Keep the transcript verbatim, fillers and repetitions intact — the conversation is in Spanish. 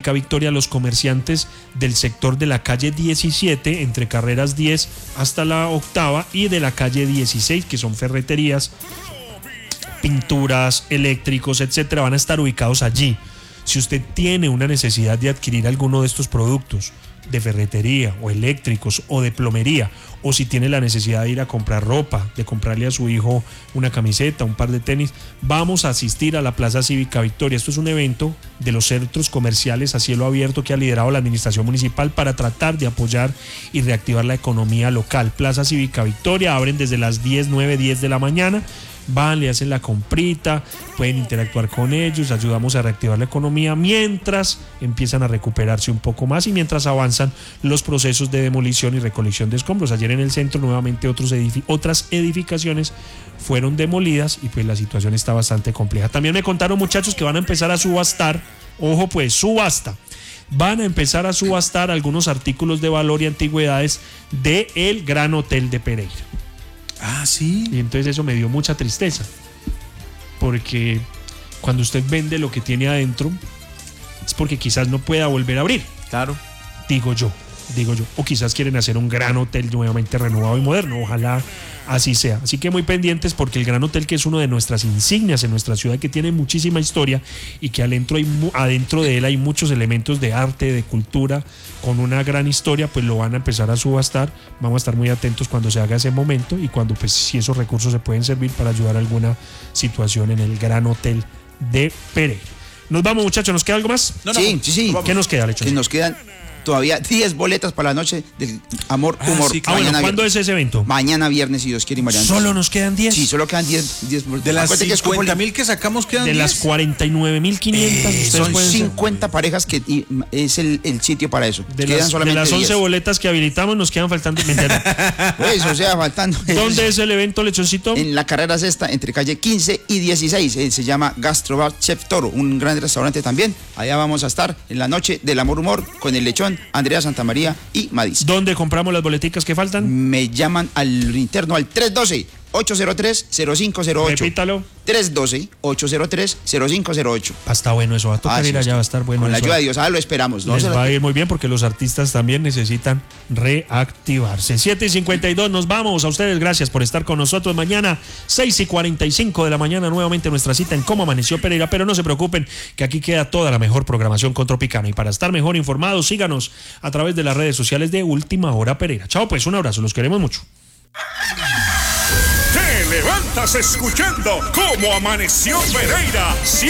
Cívica Victoria, los comerciantes del sector de la calle diecisiete, entre carreras diez hasta la octava, y de la calle dieciséis, que son ferreterías, pinturas, eléctricos, etcétera, van a estar ubicados allí. Si usted tiene una necesidad de adquirir alguno de estos productos de ferretería o eléctricos o de plomería, o si tiene la necesidad de ir a comprar ropa, de comprarle a su hijo una camiseta, un par de tenis, vamos a asistir a la Plaza Cívica Victoria. Esto es un evento de los centros comerciales a cielo abierto que ha liderado la administración municipal para tratar de apoyar y reactivar la economía local. Plaza Cívica Victoria, abren desde las diez, nueve, diez de la mañana. Van, le hacen la comprita, pueden interactuar con ellos, ayudamos a reactivar la economía mientras empiezan a recuperarse un poco más y mientras avanzan los procesos de demolición y recolección de escombros. Ayer en el centro nuevamente otros edific- otras edificaciones fueron demolidas y pues la situación está bastante compleja. También me contaron, muchachos, que van a empezar a subastar, ojo pues, subasta. Van a empezar a subastar algunos artículos de valor y antigüedades de el Gran Hotel de Pereira. Ah, sí. Y entonces eso me dio mucha tristeza, porque cuando usted vende lo que tiene adentro es porque quizás no pueda volver a abrir. Claro. Digo yo, digo yo. O quizás quieren hacer un gran hotel nuevamente renovado y moderno. Ojalá así sea. Así que muy pendientes, porque el Gran Hotel, que es uno de nuestras insignias en nuestra ciudad, que tiene muchísima historia y que adentro, hay, adentro de él hay muchos elementos de arte, de cultura, con una gran historia, pues lo van a empezar a subastar. Vamos a estar muy atentos cuando se haga ese momento y cuando, pues, si esos recursos se pueden servir para ayudar a alguna situación en el Gran Hotel de Pereira. Nos vamos, muchachos. ¿Nos queda algo más? No, no. Sí, sí, sí. ¿Qué nos queda, Lechón? Que nos quedan todavía diez boletas para la noche del Amor, Ah, Humor. sí, Ah, bueno, ¿cuándo viernes. es ese evento? Mañana viernes, si Dios quiere, y Mariano. ¿Solo nos quedan diez? Sí, solo quedan diez boletas. De las Acuérdate que es cincuenta cupo- mil que sacamos quedan De las diez. cuarenta y nueve mil quinientas. Eh, ustedes Son pueden ser- cincuenta parejas que y, es el, el sitio para eso. De Quedan las, de solamente las once diez. boletas que habilitamos, nos quedan faltando. Pues, o sea, faltando. ¿Dónde es el evento, Lechoncito? En la carrera sexta, entre calle quince y dieciséis. Eh, se llama Gastrobar Chef Toro, un gran restaurante también. Allá vamos a estar en la noche del Amor Humor con el Lechón, Andrea Santamaría y Madis. ¿Dónde compramos las boleticas que faltan? Me llaman al interno al tres uno dos, ocho cero tres, cero cinco cero ocho. Repítalo. tres uno dos, ocho cero tres, cero cinco cero ocho. Va a estar bueno eso, va a tocar Ah, sí, ir allá, sí. va a estar bueno. Con la eso. ayuda de Dios, ah, lo esperamos. ¿no? Les Se la- va a ir muy bien porque los artistas también necesitan reactivarse. siete y cincuenta y dos, nos vamos. A ustedes, gracias por estar con nosotros. Mañana, seis y cuarenta y cinco de la mañana, nuevamente nuestra cita en Cómo Amaneció Pereira. Pero no se preocupen, que aquí queda toda la mejor programación con Tropicana. Y para estar mejor informados, síganos a través de las redes sociales de Última Hora Pereira. Chao, pues, un abrazo, los queremos mucho. Te levantas escuchando Cómo Amaneció Pereira.